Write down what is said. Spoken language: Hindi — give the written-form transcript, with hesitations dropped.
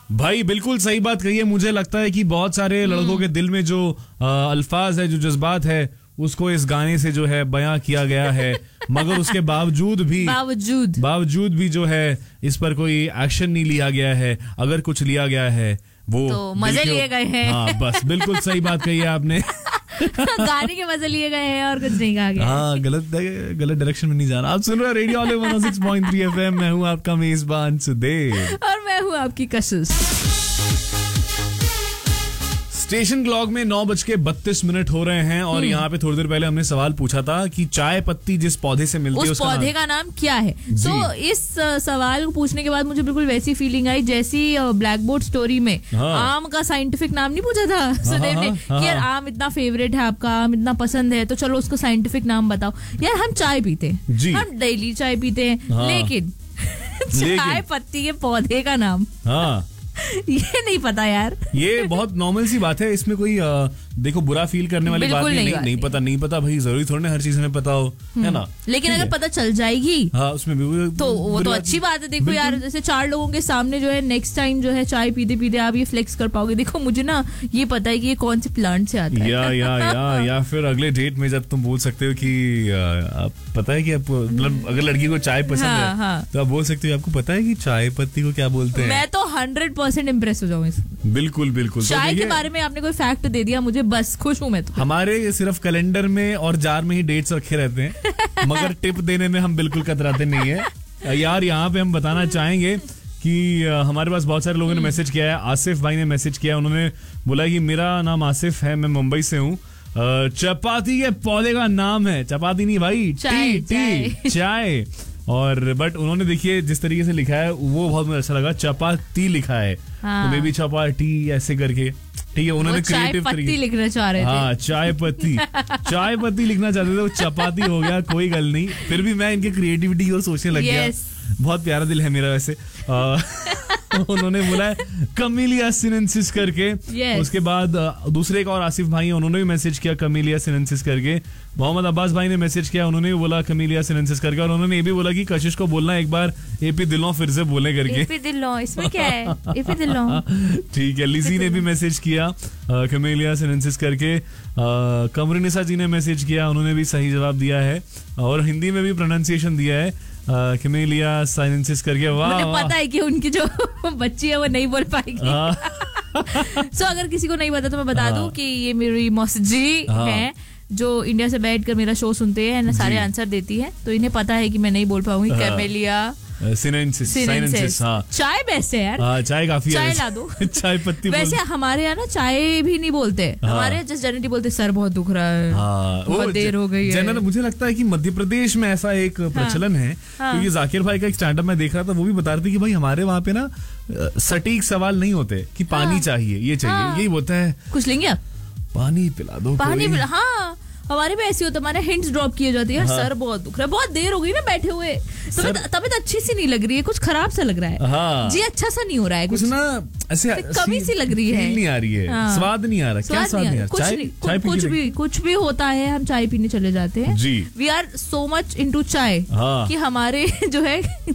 भाई बिल्कुल सही बात कही है। मुझे लगता है कि बहुत सारे लड़कों के दिल में जो अल्फाज है, जो जज्बात है, उसको इस गाने से जो है बयां किया गया है, मगर उसके बावजूद भी जो है इस पर कोई एक्शन नहीं लिया गया है। अगर कुछ लिया गया है वो तो मजे लिए गए हैं। हाँ बस बिल्कुल सही बात कही है आपने। गाने के मजे लिए गए हैं और कुछ नहीं कहा गया। हाँ, गलत डायरेक्शन में नहीं जाना। आप सुन रहे हो रेडियो वाले 106.3 FM। मैं हूँ आपका मेजबान सुदेव और मैं हूँ आपकी कशिश। स्टेशन क्लॉक में 9:32 हो रहे हैं और यहाँ पे थोड़ी देर पहले हमने सवाल पूछा था कि चाय पत्ती जिस पौधे से मिलती है उस पौधे का नाम क्या है। तो इस सवाल को पूछने के बाद मुझे बिल्कुल वैसी फीलिंग आई जैसी ब्लैक बोर्ड स्टोरी में आम का साइंटिफिक नाम नहीं पूछा था सुदेव ने कि यार आम इतना फेवरेट है आपका, आम इतना पसंद है, तो चलो उसको साइंटिफिक नाम बताओ। यार हम चाय पीते हैं, हम डेली चाय पीते हैं, लेकिन चाय पत्ती के पौधे का नाम ये नहीं पता यार। ये बहुत नॉर्मल सी बात है, इसमें कोई देखो बुरा फील करने वाली बात नहीं पता भाई, जरूरी थोड़ी ना हर चीज में पता हो, है ना। लेकिन अगर पता चल जाएगी उसमें भी तो वो तो अच्छी बात है। देखो यार, जैसे 4 लोगों के सामने जो है नेक्स्ट टाइम जो है चाय पीते पीते आप ये फ्लेक्स कर पाओगे, देखो मुझे ना ये पता है कि ये कौन से प्लांट से आता है। या फिर अगले डेट में जब तुम बोल सकते हो कि आप पता है कि आप मतलब अगर लड़की को चाय पसंद है तो आप बोल सकते हो आपको पता है कि चाय पत्ती को क्या बोलते हैं। मैं तो 100% इम्प्रेस हो जाऊँ। बिल्कुल चाय के बारे में आपने कोई फैक्ट दे दिया मुझे, बस खुश हूँ मैं तो। हमारे सिर्फ कैलेंडर में और जार में ही डेट्स रखे रहते हैं, मगर टिप देने में हम बिल्कुल कतराते नहीं है यार। यहाँ पे हम बताना चाहेंगे कि हमारे पास बहुत सारे लोगों ने मैसेज किया है। आसिफ भाई ने मैसेज किया, उन्होंने बोला कि मेरा नाम आसिफ है, मैं मुंबई से हूँ। चपाती के पौधे का नाम है, चपाती नहीं भाई, चाय। और बट उन्होंने देखिए जिस तरीके से लिखा है वो बहुत मुझे अच्छा लगा, चपाती लिखा है। तो मे बी चपाती ऐसे करके, ठीक है। उन्होंने क्रिएटिव तरीके लिखना चाह रहे थे। हाँ, चाय पत्ती लिखना चाहते थे, वो चपाती हो गया, कोई गल नहीं। फिर भी मैं इनके क्रिएटिविटी की ओर सोचने लग गया। बहुत प्यारा दिल है मेरा वैसे। उन्होंने बोला है कमीलिया सिनेंसिस करके। उसके बाद दूसरे एक और आसिफ भाई हैं, उन्होंने भी मैसेज किया कमीलिया सिनेंसिस करके। मोहम्मद अब्बास भाई ने मैसेज किया, उन्होंने भी बोला कमीलिया सिनेंसिस करके। और उन्होंने ये भी बोला कि कशिश को बोलना एक बार एपी दिलों फिर से बोले करके। एपी दिलों, इसमें क्या है एपी दिलों। ठीक है। लिजी ने भी मैसेज किया कमीलिया सिनेंसिस करके। कमरुनिसा जी ने मैसेज किया, उन्होंने भी सही जवाब दिया है और हिंदी में भी प्रोनाउंसिएशन दिया है कैमेलिया साइनेंसिस करके। वाह, मुझे पता है कि उनकी जो बच्ची है वो नहीं बोल पाएगी। सो अगर किसी को नहीं पता तो मैं बता दूं कि ये मेरी मौसी जी है जो इंडिया से बैठकर मेरा शो सुनते हैं, सारे आंसर देती है, तो इन्हें पता है कि मैं नहीं बोल पाऊंगी। Camellia sinensis. हाँ, चाय बेस्ट है यार। हाँ, चाय काफी है। चाय ला दो। चाय पत्ती। वैसे हमारे यहाँ ना चाय भी नहीं बोलते, हमारे यहाँ जस्ट जनरली बोलते सर बहुत दुख रहा है, बहुत देर हो गई है। मुझे लगता है कि मध्य प्रदेश में ऐसा एक प्रचलन है, क्योंकि जाकिर भाई का एक स्टैंड अप मैं देख रहा था, वो भी बता रहे थे कि भाई हमारे वहाँ पे ना सटीक सवाल नहीं होते कि पानी चाहिए, ये चाहिए, यही बोलता है। कुछ लेंगे आप, पानी पिला दो, पानी पिला। हाँ, हमारे में ऐसी होता है, हमारे हिंट्स ड्रॉप किए जाते हैं। सर बहुत दुख रहा है, बहुत देर हो गई ना बैठे हुए, तबीयत अच्छी सी नहीं लग रही है, कुछ खराब सा लग रहा है, जी अच्छा सा नहीं हो रहा है, कुछ ना ऐसे कमी सी लग रही है, नहीं आ रही है, स्वाद नहीं आ रहा। क्या स्वाद नहीं आ रहा? कुछ भी होता है, हम चाय पीने चले जाते हैं जी। We are so much into चाय कि हमारे जो है